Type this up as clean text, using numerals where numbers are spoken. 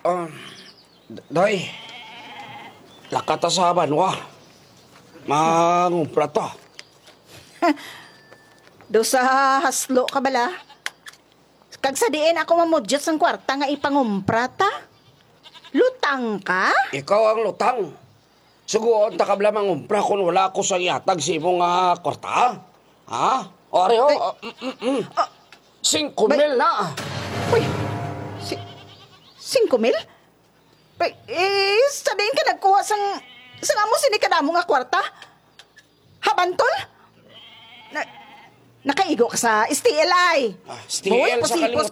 Ah, Day, lakatasaban wa. Mangumpra to. Do sa haslo ka bala? Kag sa diin ako mamudyot sang kwarta nga ipangumpra ta? Lutang ka? Ikaw ang lutang. Suguon ta kabla mangumpra kung wala ako sa iatag sa imong kwarta. Ha? Oreo, 5,000 na. Uy, 5,000? Sabihin ka nagkuha sang amo sinikadamo nga kwarta? Habantol? Nakaigo ka sa STLI. STL sa Posipos